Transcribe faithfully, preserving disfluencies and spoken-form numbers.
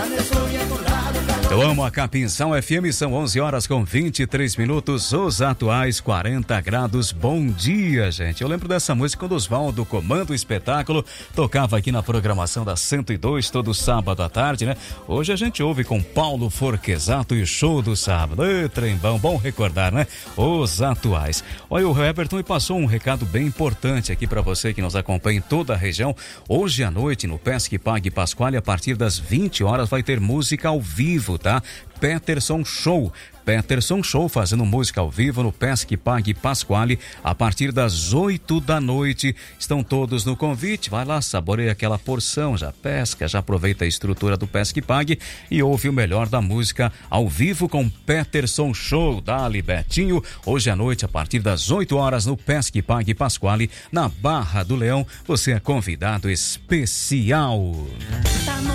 Eu amo a Capinzal F M, são onze horas com vinte e três minutos, os atuais quarenta graus. Bom dia, gente. Eu lembro dessa música quando Osvaldo Comando Espetáculo tocava aqui na programação da cento e dois todo sábado à tarde, né? Hoje a gente ouve com Paulo Forquesato e o show do sábado. Ê, trembão, bom recordar, né? Os atuais. Olha, o Everton me passou um recado bem importante aqui para você que nos acompanha em toda a região. Hoje à noite no Pesque Pague Pasquale, a partir das vinte horas, vai ter música ao vivo, tá? Peterson Show. Peterson Show fazendo música ao vivo no Pesque Pague Pasquale a partir das oito da noite. Estão todos no convite. Vai lá, saboreia aquela porção, já pesca, já aproveita a estrutura do Pesque Pague e ouve o melhor da música ao vivo com Peterson Show. Dali Betinho, hoje à noite a partir das oito horas no Pesque Pague Pasquale, na Barra do Leão. Você é convidado especial.